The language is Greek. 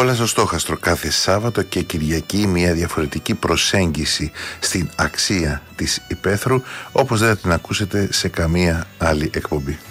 Όλα στο στόχαστρο κάθε Σάββατο και Κυριακή, μια διαφορετική προσέγγιση στην αξία της υπαίθρου, όπως δεν θα την ακούσετε σε καμία άλλη εκπομπή.